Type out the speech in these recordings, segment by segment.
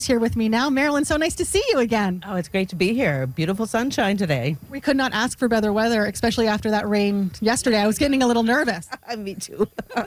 Here with me now. Marilyn, so nice to see you again. Oh, it's great to be here. Beautiful sunshine today. We could not ask for better weather, especially after that rain yesterday. I was getting a little nervous. Me too.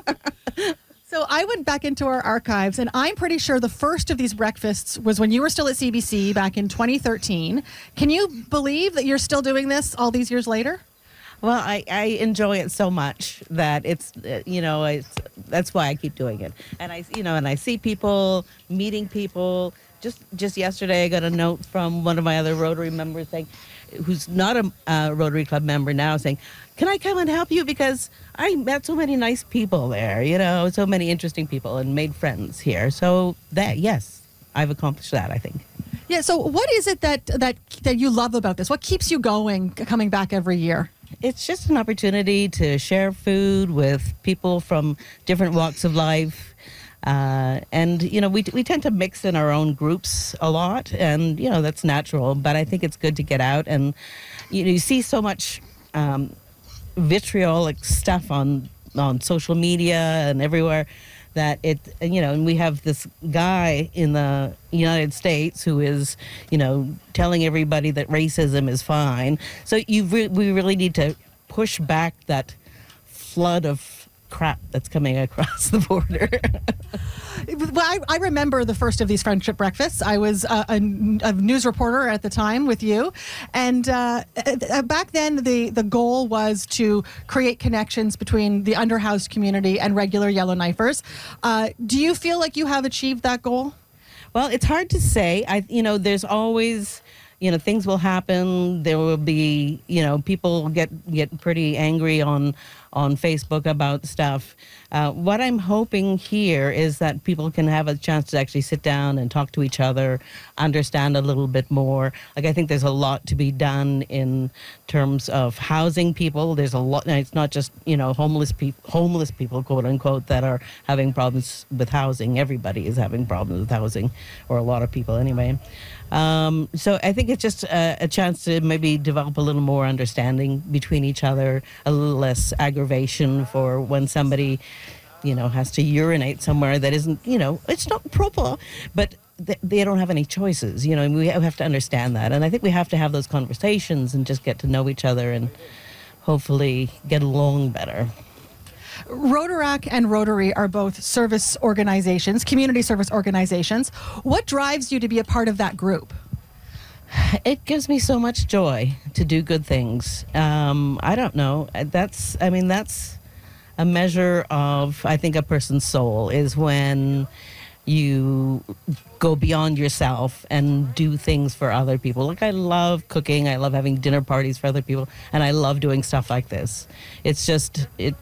So I went back into our archives, and I'm pretty sure the first of these breakfasts was when you were still at CBC back in 2013. Can you believe that you're still doing this all these years later? Well, I enjoy it so much that it's that's why I keep doing it. And I see people, meeting people. Just yesterday, I got a note from one of my other Rotary members saying, who's not a Rotary Club member now, saying, "Can I come and help you? Because I met so many nice people there, so many interesting people, and made friends here." So yes, I've accomplished that, I think. Yeah. So what is it that you love about this? What keeps you going, coming back every year? It's just an opportunity to share food with people from different walks of life. And we tend to mix in our own groups a lot, and, that's natural. But I think it's good to get out. And, you see so much vitriolic stuff on social media and everywhere that and we have this guy in the United States who is, telling everybody that racism is fine. So we really need to push back that flood of crap that's coming across the border. Well, I remember the first of these friendship breakfasts. I was a news reporter at the time with you. And back then, the goal was to create connections between the underhoused community and regular Yellowknifers. Do you feel like you have achieved that goal? Well, it's hard to say. There's always... things will happen. There will be, people get pretty angry on Facebook about stuff. What I'm hoping here is that people can have a chance to actually sit down and talk to each other, understand a little bit more. Like, I think there's a lot to be done in terms of housing people. There's a lot, and it's not just, homeless people, quote unquote, that are having problems with housing. Everybody is having problems with housing, or a lot of people anyway. So I think it's just a chance to maybe develop a little more understanding between each other, a little less aggravation for when somebody, has to urinate somewhere that isn't, it's not proper, but they don't have any choices, and we have to understand that. And I think we have to have those conversations and just get to know each other and hopefully get along better. Rotaract and Rotary are both service organizations, community service organizations. What drives you to be a part of that group? It gives me so much joy to do good things. I don't know. That's a measure of, I think, a person's soul, is when you go beyond yourself and do things for other people. Like, I love cooking. I love having dinner parties for other people. And I love doing stuff like this. It's just, it's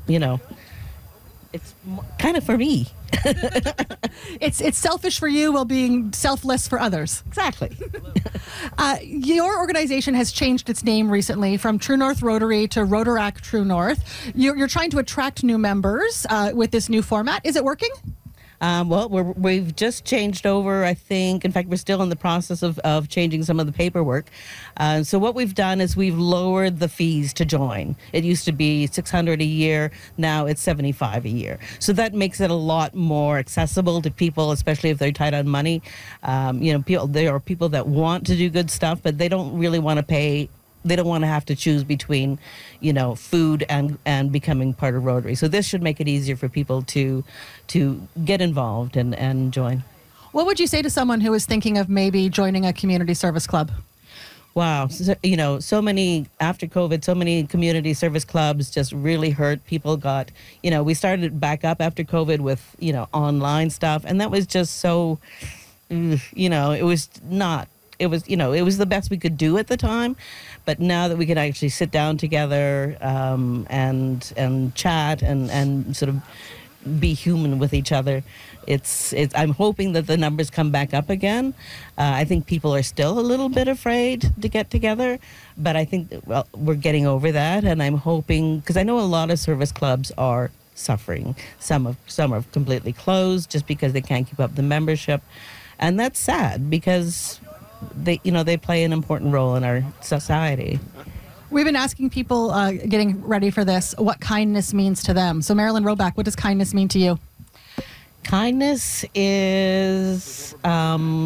kind of for me. It's selfish for you while being selfless for others. Exactly. Your organization has changed its name recently from True North Rotary to Rotaract True North. You're trying to attract new members with this new format. Is it working? Well, we've just changed over, I think. In fact, we're still in the process of changing some of the paperwork. So what we've done is we've lowered the fees to join. It used to be $600 a year. Now it's $75 a year. So that makes it a lot more accessible to people, especially if they're tight on money. There are people that want to do good stuff, but they don't really want to pay. They don't want to have to choose between, food and becoming part of Rotary. So this should make it easier for people to get involved and join. What would you say to someone who is thinking of maybe joining a community service club? Wow. So many, after COVID, so many community service clubs just really hurt. People got, we started back up after COVID with, online stuff. And that was just so, it was not. It was the best we could do at the time, but now that we can actually sit down together and chat and sort of be human with each other, it's. I'm hoping that the numbers come back up again. I think people are still a little bit afraid to get together, but I think we're getting over that, and I'm hoping, because I know a lot of service clubs are suffering. Some are completely closed just because they can't keep up the membership, and that's sad because they play an important role in our society. We've been asking people getting ready for this what kindness means to them. So Marilyn Roback, what does kindness mean to you? Kindness is